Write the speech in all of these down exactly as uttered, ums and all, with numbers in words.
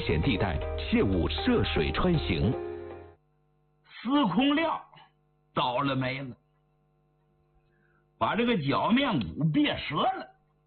险地带，切勿涉水穿行。 司空亮倒了霉了，把这个脚面骨别折了。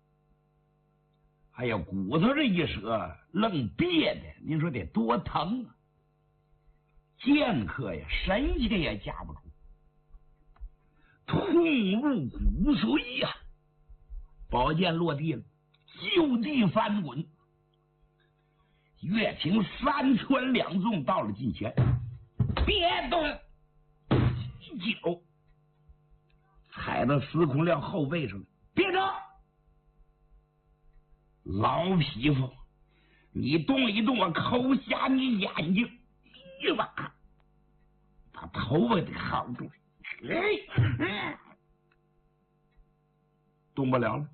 哎呀，骨头这一折，愣别的，您说得多疼啊！剑客呀，神气也架不住，痛入骨髓呀！宝剑落地了，就地翻滚。岳霆三拳两纵到了近前，别动，一脚踩到司空亮后背上了，别动！老匹夫，你动一动，我抠瞎你眼睛！一把把头发给薅住了，哎，动不了了。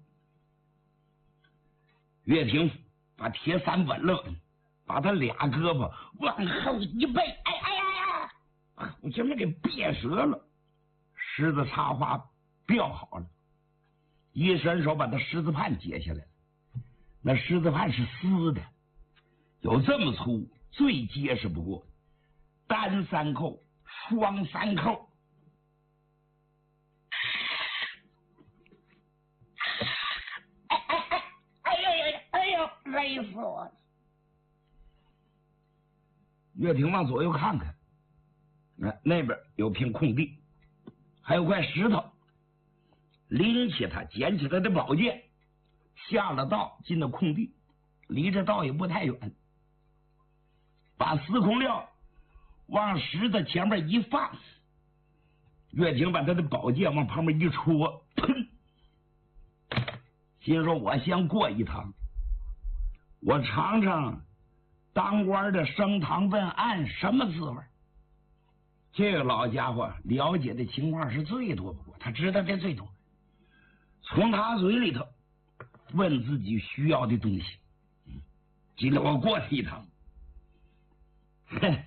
岳霆把铁伞稳了稳，把他俩胳膊往后一背，哎哎哎哎，我前面给别折了，狮子插花吊好了，一伸手把他狮子判解下来了。那狮子判是丝的，有这么粗，最结实不过，单三扣，双三扣。哎哎哎哎呀呀哎呀，累死我了！岳霆往左右看看，那那边有片空地，还有块石头，拎起它，捡起他的宝剑，下了道，进了空地，离这道也不太远，把司空亮往石头前面一放，岳霆把他的宝剑往旁边一戳，砰！心说我先过一趟，我尝尝当官的升堂问案什么滋味。这个老家伙了解的情况是最多不过，他知道的最多，从他嘴里头问自己需要的东西。今天我过去一趟，哼，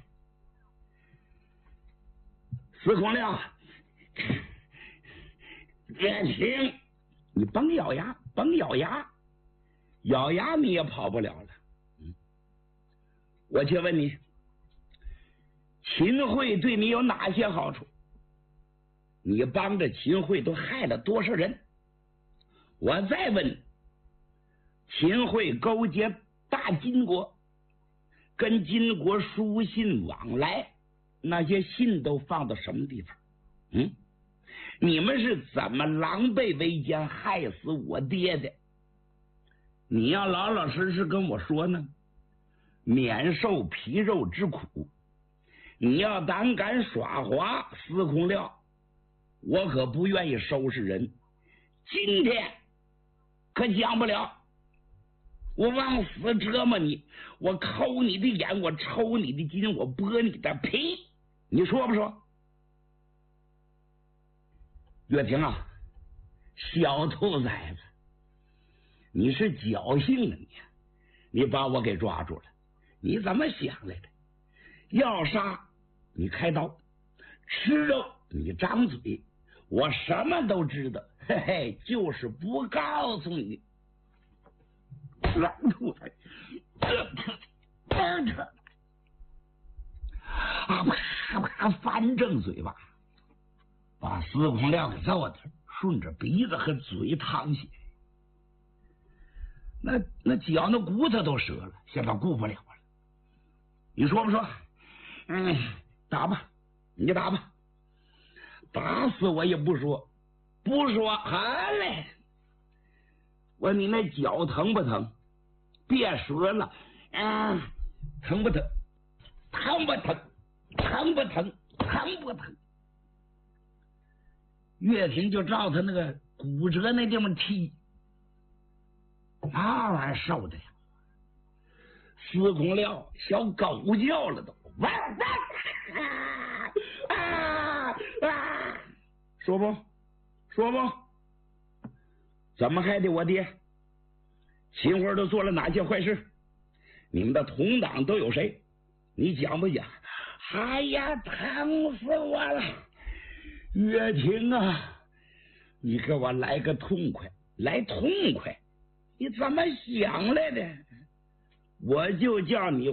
司空亮，岳霆，你甭咬牙，甭咬牙，咬牙你也跑不了了。嗯，我且问你，秦桧对你有哪些好处？你帮着秦桧都害了多少人？我再问，秦桧勾结大金国，跟金国书信往来，那些信都放到什么地方？嗯，你们是怎么狼狈为奸，害死我爹的？你要老老实实跟我说呢，免受皮肉之苦。你要胆敢耍滑，司空亮，我可不愿意收拾人。今天可讲不了，我往死折磨你，我抠你的眼，我抽你的筋，我剥你的皮，你说不说？岳霆啊，小兔崽子，你是侥幸啊你，你把我给抓住了，你怎么想来的？要杀你开刀，吃肉你张嘴，我什么都知道，嘿嘿，就是不告诉你。拦住他，这他，这啊啪啪翻正嘴巴，把司空亮给揍的顺着鼻子和嘴淌血，那那脚那骨头都折了，现在顾不了了。你说不说？嗯，打吧，你打吧，打死我也不说，不说好嘞。我你那脚疼不疼？别折了，嗯，疼不疼？疼不疼？疼不疼？疼不疼？岳霆就照他那个骨折那地方踢，那玩意儿受的呀！司空亮小狗叫了都，汪汪啊啊啊！说不说不？怎么害的我爹？秦桧都做了哪些坏事？你们的同党都有谁？你讲不讲？哎呀，疼死我了！岳霆啊，你给我来个痛快，来痛快！你怎么想来的？我就叫你